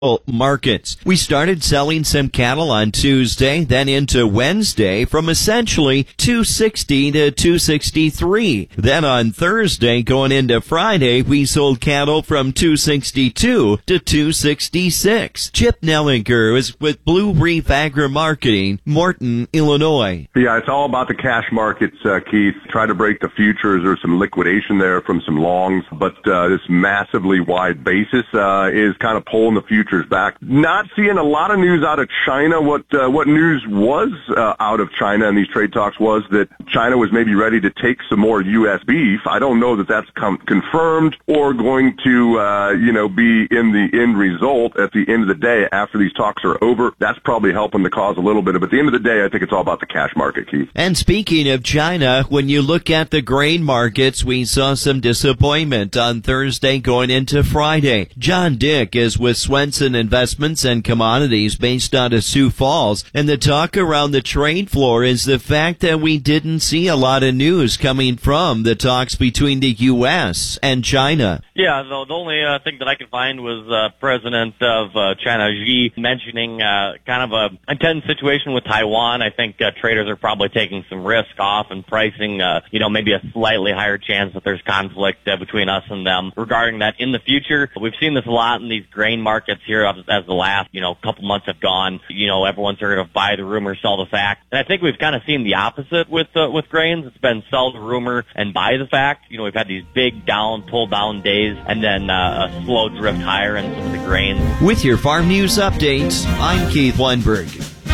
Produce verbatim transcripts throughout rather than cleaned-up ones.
markets. We started selling some cattle on Tuesday, then into Wednesday from essentially two sixty to two sixty-three. Then on Thursday, going into Friday, we sold cattle from two sixty-two to two sixty-six. Chip Nellinger is with Blue Reef Agri Marketing, Morton, Illinois. Yeah, it's all about the cash markets, uh, Keith. Try to break the futures. There's some liquidation there from some longs, but uh, this massively wide basis uh, is kind of pulling the futures back. Not seeing a lot of news out of China. What uh, what news was uh, out of China in these trade talks was that China was maybe ready to take some more U S beef. I don't know that that's com- confirmed or going to uh, you know be in the end result at the end of the day after these talks are over. That's probably helping the cause a little bit. But at the end of the day, I think it's all about the cash market, Keith. And speaking of China, when you look at the grain markets, we saw some disappointment on Thursday going into Friday. John Dick is with Swenson Investments and Commodities based out of Sioux Falls, and the talk around the trade floor is the fact that we didn't see a lot of news coming from the talks between the U S and China. Yeah, the, the only uh, thing that I could find was uh, President of uh, China Xi mentioning uh, kind of a intense situation with Taiwan. I think uh, traders are probably taking some risk off and pricing, uh, you know, maybe a slightly higher chance that there's conflict uh, between us and them regarding that in the future. We've seen this a lot in these grain markets here as the last, you know, couple months have gone. You know, everyone's heard of buy the rumor, sell the fact. And I think we've kind of seen the opposite with uh, with grains. It's been sell the rumor and buy the fact. You know, we've had these big down, pull down days and then uh, a slow drift higher in some of the grains. With your farm news updates, I'm Keith Weinberg.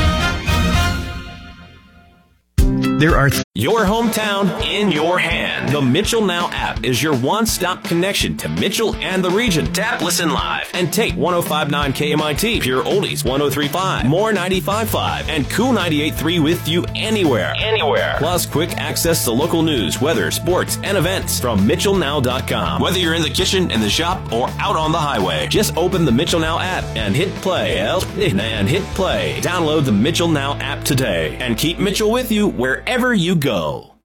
There are th- your hometown in your hand. The Mitchell Now app is your one-stop connection to Mitchell and the region. Tap, listen live, and take one oh five point nine K M I T, Pure Oldies one oh three point five, More ninety-five point five, and Cool ninety-eight point three with you anywhere. Anywhere. Plus quick access to local news, weather, sports, and events from Mitchell Now dot com. Whether you're in the kitchen, in the shop, or out on the highway, just open the Mitchell Now app and hit play. And hit play. Download the Mitchell Now app today and keep Mitchell with you wherever you go.